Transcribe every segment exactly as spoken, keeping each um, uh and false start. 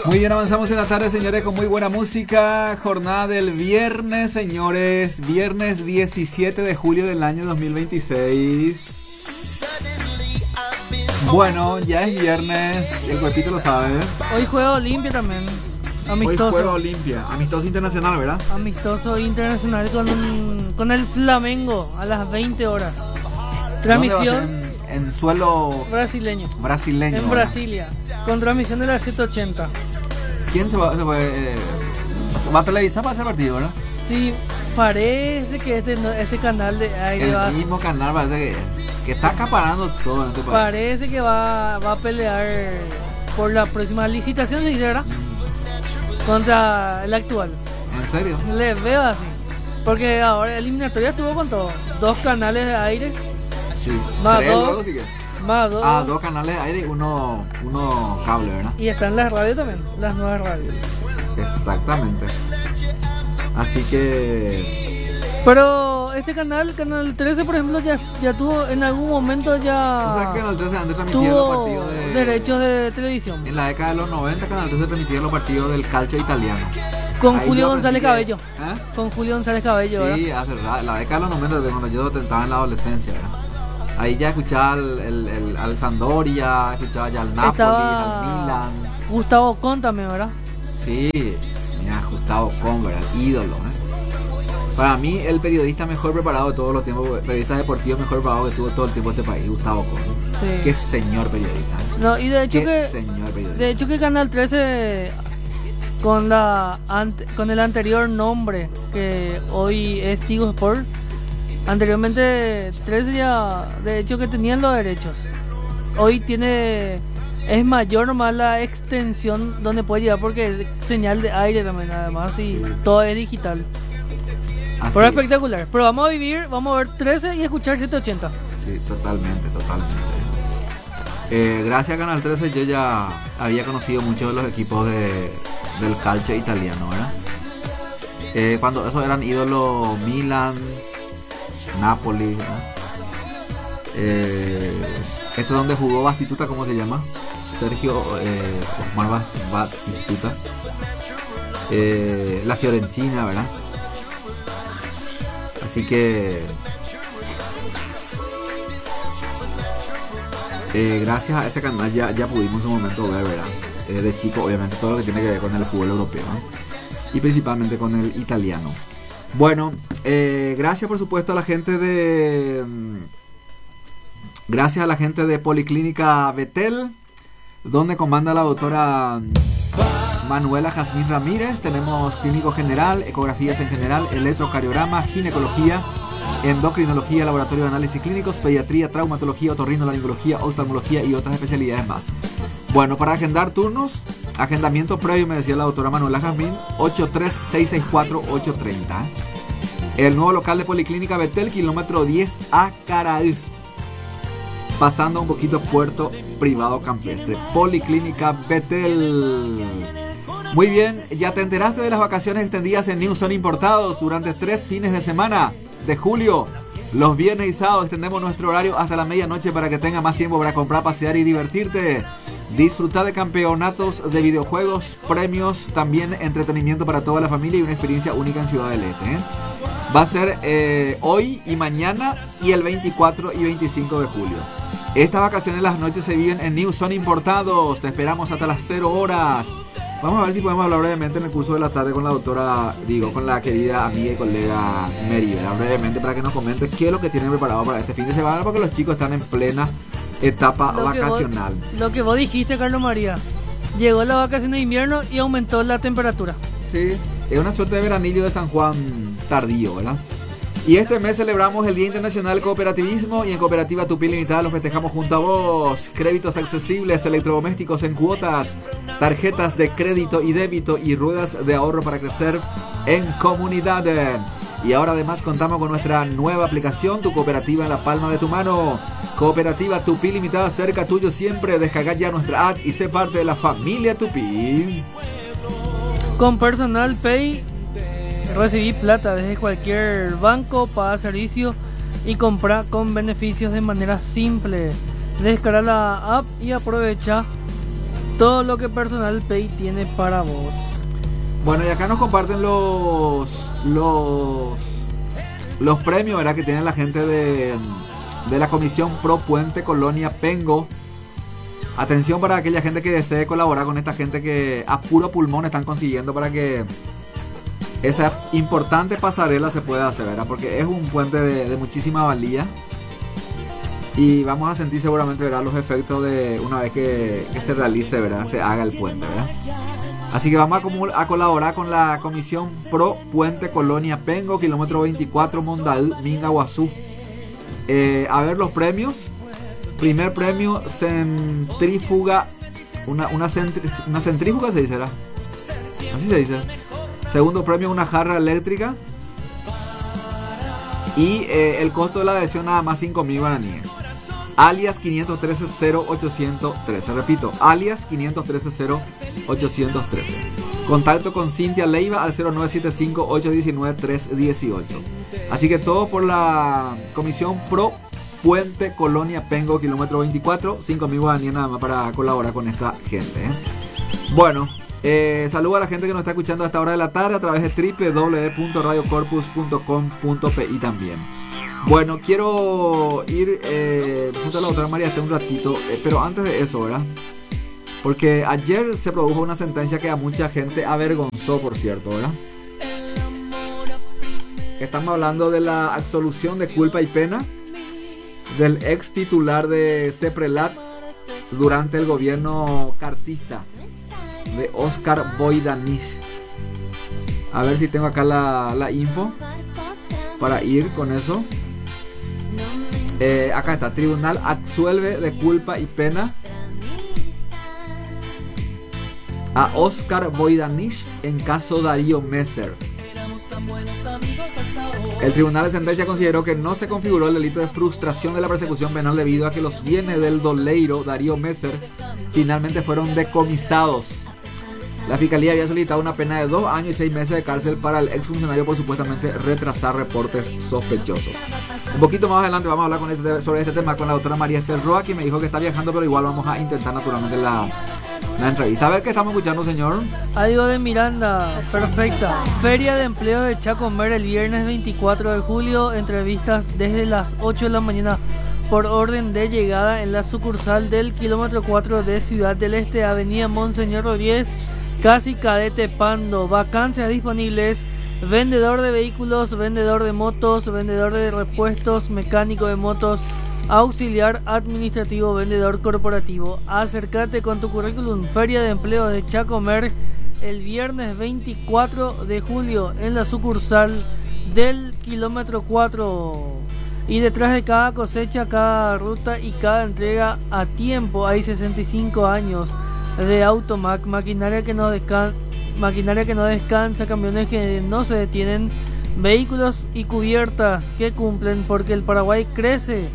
Muy bien, avanzamos en la tarde, señores, con muy buena música. Jornada del viernes, señores. Viernes diecisiete de julio del año dos mil veintiséis. Bueno, ya es viernes, el cuerpito lo sabe. Hoy juega Olimpia también. Amistoso. Hoy juega Olimpia, amistoso internacional, ¿verdad? Amistoso internacional con, un, con el Flamengo a las veinte horas. Transmisión en, en suelo brasileño. Brasileño. En ¿verdad? Brasilia. Con transmisión de las siete ochenta. ¿Quién se va, se va, eh, va a televisar para ese partido, verdad? Sí, parece que este, este canal de aire El va, mismo canal parece que, que está acaparando todo en este país. parece que va, va a pelear por la próxima licitación, se dice, ¿verdad? Contra el actual. ¿En serio? Le veo así. Porque ahora el eliminatoria estuvo con todo. Dos canales de aire. Sí. Más Tres dos. luego, sí que. Más dos. Ah, dos canales de aire y uno, uno cable, ¿verdad? Y están las radios también. Las nuevas radios. Exactamente. Así que... Pero este canal, Canal trece, por ejemplo, ya, ya tuvo en algún momento ya... O sea, que Canal trece antes transmitía los tuvo partidos de... derechos de televisión. En la década de los noventa, Canal trece transmitía los partidos del calcio italiano. Con Ahí Julio yo González aprendí que- Cabello. ¿Eh? Con Julio González Cabello, Sí, hace ra- la década de los noventa, cuando yo estaba en la adolescencia, ¿verdad? Ahí ya escuchaba al, el, el, al Sampdoria, escuchaba ya al ¿verdad? Napoli, Estaba al Milan. Gustavo Con también, ¿verdad? Sí, mira, Gustavo Conver, el ídolo, ¿eh? Para mí, el periodista mejor preparado de todos los tiempos, periodista deportivo mejor preparado que tuvo todo el tiempo este país, Gustavo Conver. Sí. Qué señor periodista, ¿eh? No, y de hecho Qué que... señor periodista. De hecho que Canal trece, con la ante- con el anterior nombre que hoy es Tigo Sport, anteriormente trece ya de hecho que tenían los derechos. Hoy tiene es mayor nomás la extensión donde puede llegar porque es señal de aire también además y Sí. todo es digital. Así Pero es. espectacular. Pero vamos a vivir, vamos a ver trece y escuchar setecientos ochenta. Sí, totalmente, totalmente. Eh, gracias a Canal trece yo ya había conocido muchos de los equipos de, del calcio italiano, ¿verdad? Eh, cuando esos eran ídolos Milan, Napoli, ¿verdad? Eh, este es donde jugó Bastituta, ¿cómo se llama? Sergio eh, Osmar Bastituta. Eh, la Fiorentina, ¿verdad? Así que eh, gracias a ese canal ya, ya pudimos en un momento ver, ¿verdad? Eh, de chico, obviamente, todo lo que tiene que ver con el fútbol europeo, ¿no? Y principalmente con el italiano. Bueno, eh, gracias por supuesto a la gente de... Gracias a la gente de Policlínica Betel, donde comanda la doctora Manuela Jazmín Ramírez. Tenemos clínico general, ecografías en general, electrocardiograma, ginecología, endocrinología, laboratorio de análisis clínicos, pediatría, traumatología, otorrinolaringología, oftalmología y otras especialidades más. Bueno, para agendar turnos, agendamiento previo, me decía la doctora Manuela Jazmín, ocho tres seis seis cuatro ocho tres cero. El nuevo local de Policlínica Betel, kilómetro diez a Caral, pasando un poquito Puerto Privado Campestre. Policlínica Betel. Muy bien, ¿ya te enteraste de las vacaciones extendidas en New Son Importados durante tres fines de semana de julio? Los viernes y sábados extendemos nuestro horario hasta la medianoche para que tenga más tiempo para comprar, pasear y divertirte. Disfrutar de campeonatos de videojuegos, premios, también entretenimiento para toda la familia y una experiencia única en Ciudad del Este, ¿eh? Va a ser eh, hoy y mañana y el veinticuatro y veinticinco de julio. Estas vacaciones las noches se viven en New Son Importados. Te esperamos hasta las cero horas. Vamos a ver si podemos hablar brevemente en el curso de la tarde con la doctora, digo, con la querida amiga y colega Mary, ¿verdad? Brevemente para que nos comente qué es lo que tienen preparado para este fin de semana, porque los chicos están en plena etapa Lo que vacacional. vos- lo que vos dijiste, Carlos María. Llegó la vacación de invierno y aumentó la temperatura. Sí, es una suerte de veranillo de San Juan tardío, ¿verdad? Y este mes celebramos el Día Internacional del Cooperativismo y en Cooperativa Tupí Limitada lo festejamos junto a vos. Créditos accesibles, electrodomésticos en cuotas, tarjetas de crédito y débito y ruedas de ahorro para crecer en comunidad. Y ahora además contamos con nuestra nueva aplicación, Tu Cooperativa en la palma de tu mano. Cooperativa Tupí Limitada, cerca tuyo siempre. Descarga ya nuestra app y sé parte de la familia Tupí. Con Personal Pay recibí plata desde cualquier banco, paga servicio y compra con beneficios de manera simple. Descarga la app y aprovecha todo lo que Personal Pay tiene para vos. Bueno, y acá nos comparten los los los premios, ¿verdad?, que tiene la gente de, de la Comisión Pro Puente Colonia Pengo. Atención para aquella gente que desee colaborar con esta gente que a puro pulmón están consiguiendo para que esa importante pasarela se pueda hacer, ¿verdad? Porque es un puente de, de muchísima valía. Y vamos a sentir seguramente, ¿verdad?, los efectos de una vez que, que se realice, ¿verdad?, se haga el puente, ¿verdad? Así que vamos a, a colaborar con la Comisión Pro Puente Colonia Pengo, kilómetro veinticuatro, Mondaú, Minga, Guazú. Eh, a ver los premios. Primer premio, centrífuga. Una, una, centri, una centrífuga se dice, ¿verdad? Así se dice. Segundo premio, una jarra eléctrica. Y eh, el costo de la adhesión nada más cinco mil guaraníes. Alias quinientos trece cero ochocientos trece. Repito, alias quinientos trece cero ochocientos trece. Contacto con Cintia Leiva al cero nueve siete cinco ocho uno nueve tres uno ocho. Así que todo por la Comisión Pro Puente Colonia Pengo, kilómetro veinticuatro. cinco mil guaraníes nada más para colaborar con esta gente, ¿eh? Bueno, eh, saludo a la gente que nos está escuchando a esta hora de la tarde a través de doble u doble u doble u punto radio corpus punto com punto p i también. Bueno, quiero ir eh, junto a la doctora María Esther un ratito, eh, pero antes de eso, ¿verdad? Porque ayer se produjo una sentencia que a mucha gente avergonzó, por cierto, ¿verdad? Estamos hablando de la absolución de culpa y pena del ex titular de CEPRELAT durante el gobierno cartista de Oscar Boidanich. A ver si tengo acá la, la info para ir con eso. Eh, acá está, tribunal absuelve de culpa y pena a Oscar Boidanich en caso Darío Messer. El tribunal de sentencia consideró que no se configuró el delito de frustración de la persecución penal debido a que los bienes del doleiro Darío Messer finalmente fueron decomisados. La fiscalía había solicitado una pena de dos años y seis meses de cárcel para el exfuncionario por supuestamente retrasar reportes sospechosos. Un poquito más adelante vamos a hablar con este, sobre este tema con la doctora María Esther Roa, que me dijo que está viajando, pero igual vamos a intentar naturalmente la, la entrevista. A ver qué estamos escuchando, señor. Algo de Miranda, perfecta. Feria de empleo de Chacomer el viernes veinticuatro de julio. Entrevistas desde las ocho de la mañana por orden de llegada en la sucursal del kilómetro cuatro de Ciudad del Este, avenida Monseñor Rodríguez, casi Cadete Pando. Vacancias disponibles: vendedor de vehículos, vendedor de motos, vendedor de repuestos, mecánico de motos, auxiliar administrativo, vendedor corporativo. Acércate con tu currículum. Feria de empleo de Chacomer el viernes veinticuatro de julio en la sucursal del kilómetro cuatro. Y detrás de cada cosecha, cada ruta y cada entrega a tiempo hay sesenta y cinco años de Automac, maquinaria que no descansa, maquinaria que no descansa, camiones que no se detienen, vehículos y cubiertas que cumplen, porque el Paraguay crece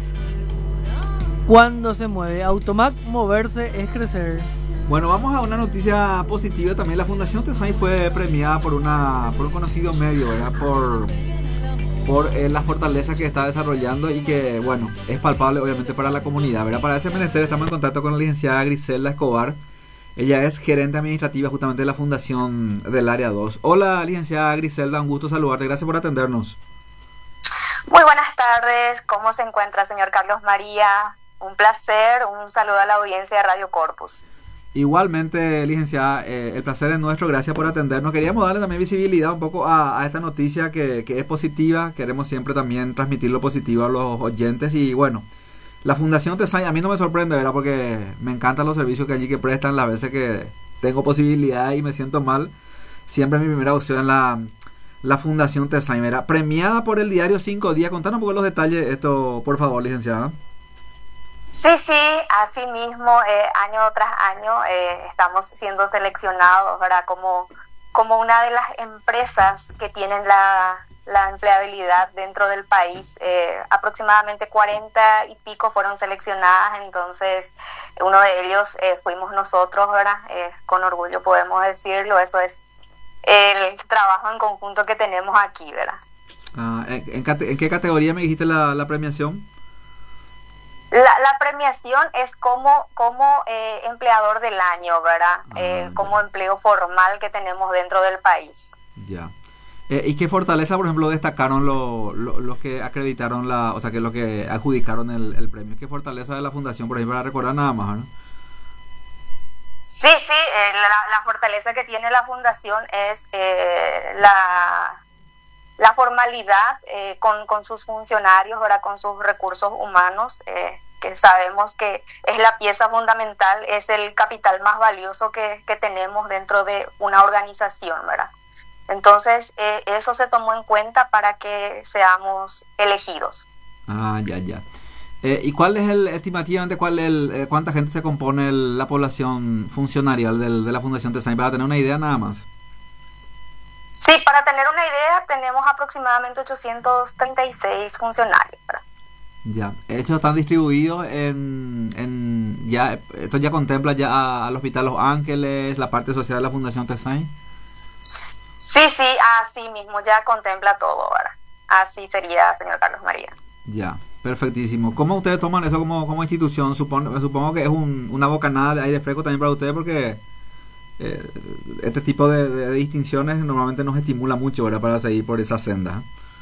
cuando se mueve. Automac, moverse es crecer. Bueno, vamos a una noticia positiva también. La Fundación Tesai fue premiada por una por un conocido medio, ¿verdad? Por por eh, la fortaleza que está desarrollando y que, bueno, es palpable obviamente para la comunidad, ¿verdad? Para ese menester estamos en contacto con la licenciada Griselda Escobar. Ella es gerente administrativa justamente de la Fundación del Área dos. Hola, licenciada Griselda, un gusto saludarte. Gracias por atendernos. Muy buenas tardes. ¿Cómo se encuentra, señor Carlos María? Un placer. Un saludo a la audiencia de Radio Corpus. Igualmente, licenciada, eh, el placer es nuestro, gracias por atendernos. Queríamos darle también visibilidad un poco a, a esta noticia que, que es positiva. Queremos siempre también transmitir lo positivo a los oyentes. Y bueno, la Fundación Tesai a mí no me sorprende, ¿verdad? Porque me encantan los servicios que allí que prestan. Las veces que tengo posibilidad y me siento mal, siempre mi primera opción es la, la Fundación Tesai, ¿verdad? Premiada por el diario Cinco Días. Contanos un poco los detalles de esto, por favor, licenciada. Sí, sí, así mismo, eh, año tras año eh, estamos siendo seleccionados, ¿verdad? Como, como una de las empresas que tienen la, la empleabilidad dentro del país. Eh, aproximadamente cuarenta y pico fueron seleccionadas, entonces uno de ellos eh, fuimos nosotros, ¿verdad? Eh, con orgullo podemos decirlo, eso es el trabajo en conjunto que tenemos aquí, ¿verdad? Ah, ¿en, en, ¿En qué categoría me dijiste la, la premiación? La, la premiación es como, como eh, empleador del año, ¿verdad? Ah, eh, ya. como empleo formal que tenemos dentro del país. Ya. Eh, ¿Y qué fortaleza, por ejemplo, destacaron los lo, lo que acreditaron la, o sea, que los que adjudicaron el, el premio? ¿Qué fortaleza de la fundación, por ejemplo, para recordar nada más, ¿no? Sí, sí, eh, la, la fortaleza que tiene la fundación es eh, la, la formalidad eh, con, con sus funcionarios, ¿verdad? Con sus recursos humanos, eh, que sabemos que es la pieza fundamental, es el capital más valioso que, que tenemos dentro de una organización, ¿verdad? Entonces, eh, eso se tomó en cuenta para que seamos elegidos. Ah, ya, ya. Eh, ¿Y cuál es el, estimativamente, cuál es el, eh, cuánta gente se compone el, la población funcionarial del, de la Fundación Tesain? Para tener una idea nada más. Sí, para tener una idea, tenemos aproximadamente ochocientos treinta y seis funcionarios, ¿verdad? Ya. Estos están distribuidos en, en ya, esto ya contempla ya al Hospital Los Ángeles, la parte social de la Fundación Tesain. Sí, sí, así mismo ya contempla todo, ¿verdad? Así sería, señor Carlos María. Ya, perfectísimo. ¿Cómo ustedes toman eso como, como institución? Supongo, supongo que es un, una bocanada de aire fresco también para ustedes porque eh, este tipo de, de distinciones normalmente nos estimula mucho, ¿verdad? Para seguir por esa senda.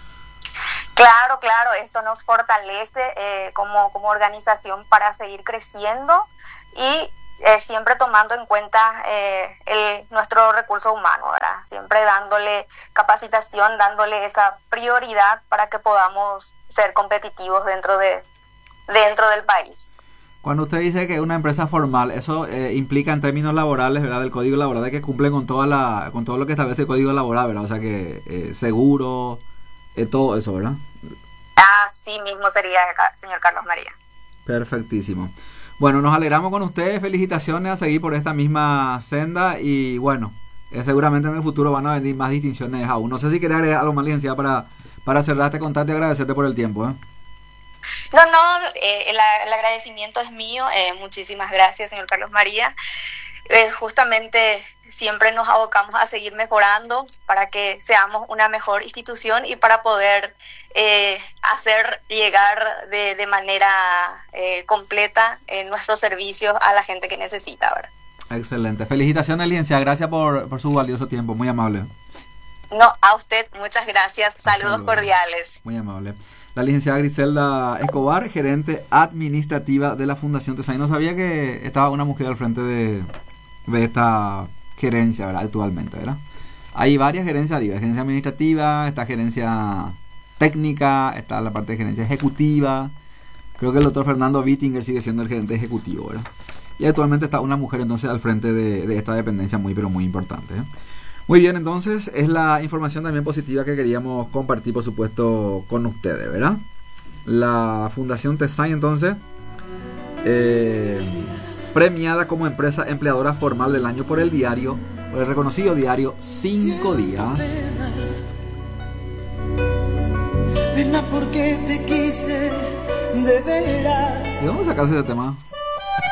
Claro, claro, esto nos fortalece eh, como, como organización para seguir creciendo y eh, siempre tomando en cuenta eh, el, nuestro recurso humano, ¿verdad? Siempre dándole capacitación, dándole esa prioridad para que podamos ser competitivos dentro de dentro del país. Cuando usted dice que es una empresa formal, eso eh, implica en términos laborales, ¿verdad? Del código laboral, de que cumple con toda la con todo lo que establece el código laboral, ¿verdad? O sea que eh, seguro, eh, todo eso, ¿verdad? Así mismo sería, señor Carlos María. Perfectísimo. Bueno, nos alegramos con ustedes, felicitaciones a seguir por esta misma senda y bueno, eh, seguramente en el futuro van a venir más distinciones aún. No sé si quiere agregar algo más, licenciada, para, para cerrar este contacto y agradecerte por el tiempo, ¿eh? No, no, eh, el, el agradecimiento es mío, eh, muchísimas gracias, señor Carlos María. Eh, justamente siempre nos abocamos a seguir mejorando para que seamos una mejor institución y para poder eh, hacer llegar de, de manera eh, completa eh, nuestros servicios a la gente que necesita, ¿verdad? Excelente. Felicitaciones, licenciada. Gracias por, por su valioso tiempo. Muy amable. No, a usted, muchas gracias. Saludos cordiales. Muy amable. La licenciada Griselda Escobar, gerente administrativa de la Fundación Tesain. No sabía que estaba una mujer al frente de, de esta gerencia, ¿verdad? Actualmente, ¿verdad? Hay varias gerencias arriba. Gerencia administrativa, está gerencia técnica, está la parte de gerencia ejecutiva. Creo que el doctor Fernando Wittinger sigue siendo el gerente ejecutivo, ¿verdad? Y actualmente está una mujer entonces al frente de, de esta dependencia muy, pero muy importante, ¿eh? Muy bien, entonces es la información también positiva que queríamos compartir, por supuesto, con ustedes, ¿verdad? La Fundación Tesain, entonces, eh, premiada como empresa empleadora formal del año por el diario, por el reconocido diario Cinco Días. Pena porque te quise de veras. ¿Y dónde sacaste ese tema?